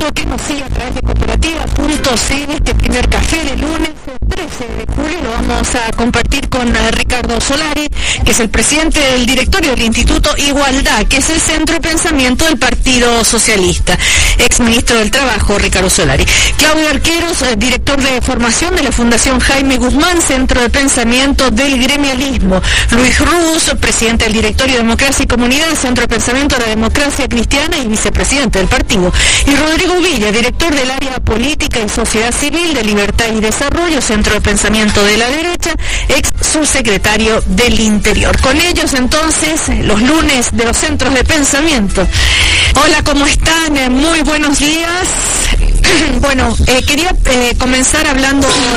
mundo que nos sigue a través de cooperativa.cl. Este primer café de lunes 13 de julio lo vamos a compartir con Ricardo Solari, que es el presidente del directorio del Instituto Igualdad, que es el centro de pensamiento del Partido Socialista. Ex ministro del Trabajo, Ricardo Solari. Claudio Arqueros, director de formación de la Fundación Jaime Guzmán, centro de pensamiento del gremialismo. Luis Ruz, presidente del directorio Democracia y Comunidad, centro de pensamiento de la democracia cristiana y vicepresidente del partido. Y Rodrigo Villa, director del área política y sociedad civil de Libertad y Desarrollo, centro de pensamiento de la derecha, ex subsecretario del Interior. Con ellos entonces los lunes de los centros de pensamiento. Hola, ¿cómo están? Muy buenos días. Bueno, quería comenzar hablando